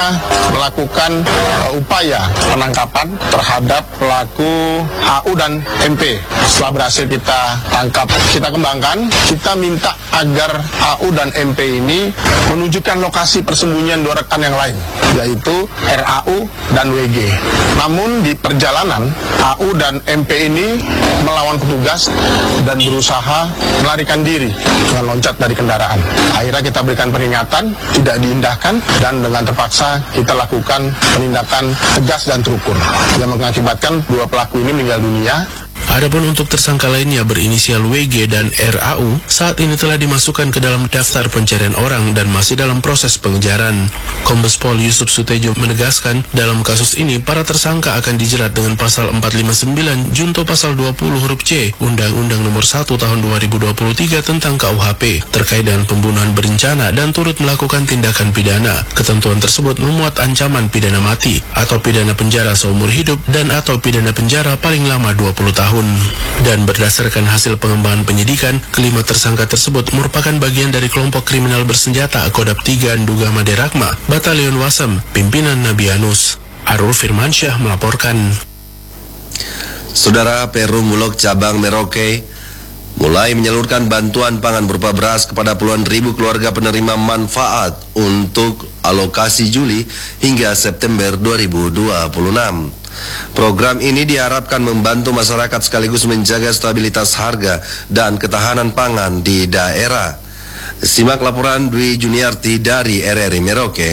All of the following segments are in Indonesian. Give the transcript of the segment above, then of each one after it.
kita melakukan upaya penangkapan terhadap pelaku HU dan MP. Setelah berhasil kita tangkap, kita kembangkan, kita minta agar HU dan MP ini menunjukkan lokasi persembunyian dua rekan yang lain, yaitu RAU dan WG. Namun di perjalanan, HU dan MP ini melawan petugas dan berusaha melarikan diri dengan loncat dari kendaraan. Akhirnya kita berikan peringatan, tidak diindahkan, dan dengan terpaksa kita lakukan penindakan tegas dan terukur yang mengakibatkan dua pelaku ini meninggal dunia. Adapun untuk tersangka lainnya berinisial WG dan RAU saat ini telah dimasukkan ke dalam daftar pencarian orang dan masih dalam proses pengejaran. Kombes Pol Yusuf Sutejo menegaskan dalam kasus ini para tersangka akan dijerat dengan pasal 459 junto pasal 20 huruf C Undang-Undang Nomor 1 Tahun 2023 tentang KUHP terkait dengan pembunuhan berencana dan turut melakukan tindakan pidana. Ketentuan tersebut memuat ancaman pidana mati atau pidana penjara seumur hidup dan atau pidana penjara paling lama 20 tahun. Dan berdasarkan hasil pengembangan penyidikan, kelima tersangka tersebut merupakan bagian dari kelompok kriminal bersenjata Kodam 3 Nduga Maderakma, Batalion Wasem, pimpinan Nabianus. Arul Firmansyah melaporkan. Saudara, Perum Bulog Cabang Merauke mulai menyalurkan bantuan pangan berupa beras kepada puluhan ribu keluarga penerima manfaat untuk alokasi Juli hingga September 2026. Program ini diharapkan membantu masyarakat sekaligus menjaga stabilitas harga dan ketahanan pangan di daerah. Simak laporan Dwi Juniarti dari RRI Merauke.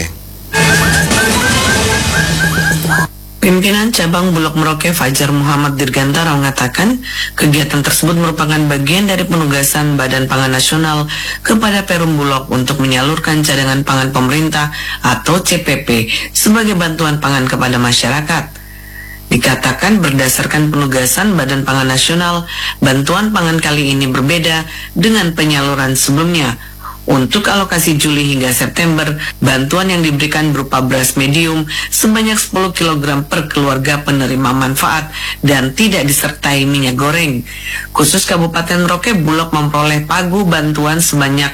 Pimpinan Cabang Bulog Merauke Fajar Muhammad Dirgantara mengatakan kegiatan tersebut merupakan bagian dari penugasan Badan Pangan Nasional kepada Perum Bulog untuk menyalurkan cadangan pangan pemerintah atau CPP sebagai bantuan pangan kepada masyarakat. Dikatakan berdasarkan penugasan Badan Pangan Nasional, bantuan pangan kali ini berbeda dengan penyaluran sebelumnya. Untuk alokasi Juli hingga September, bantuan yang diberikan berupa beras medium sebanyak 10 kg per keluarga penerima manfaat dan tidak disertai minyak goreng. Khusus Kabupaten Merauke, Bulog memperoleh pagu bantuan sebanyak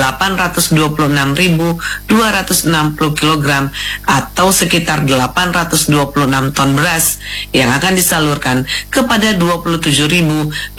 826.260 kg atau sekitar 826 ton beras yang akan disalurkan kepada 27.542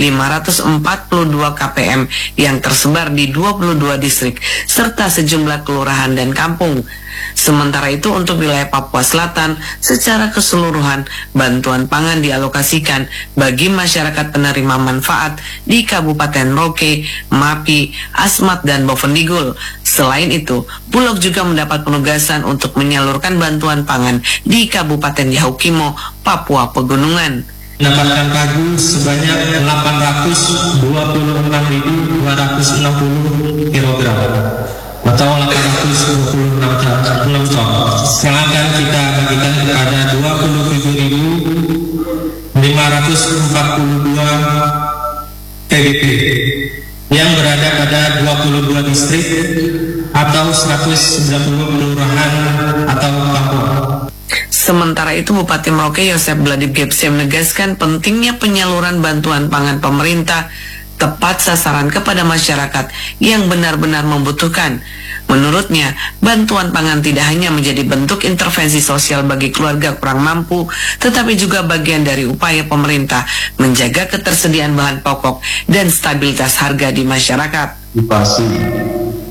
KPM yang tersebar di 22 distrik serta sejumlah kelurahan dan kampung. Sementara itu untuk wilayah Papua Selatan secara keseluruhan bantuan pangan dialokasikan bagi masyarakat penerima manfaat di Kabupaten Merauke, Mapi, Asmat, dan Bovendigul. Selain itu, Bulog juga mendapat penugasan untuk menyalurkan bantuan pangan di Kabupaten Yahukimo, Papua Pegunungan. Mendapatkan pagu sebanyak 826.260 kg atau 826 ton yang akan kita bagikan kepada 27.542 PBP yang berada pada 22 distrik atau 190 kelurahan atau kampung. Sementara itu, Bupati Merauke Yosef Bladib Gepse menegaskan pentingnya penyaluran bantuan pangan pemerintah tepat sasaran kepada masyarakat yang benar-benar membutuhkan. Menurutnya, bantuan pangan tidak hanya menjadi bentuk intervensi sosial bagi keluarga kurang mampu, tetapi juga bagian dari upaya pemerintah menjaga ketersediaan bahan pokok dan stabilitas harga di masyarakat. Antisipasi